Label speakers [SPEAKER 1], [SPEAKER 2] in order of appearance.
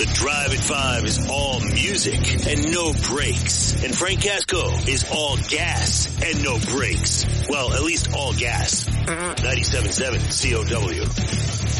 [SPEAKER 1] The Drive at 5 is all music and no breaks. And Frank Casco is all gas and no breaks. Well, at least all gas. 97.7 COW.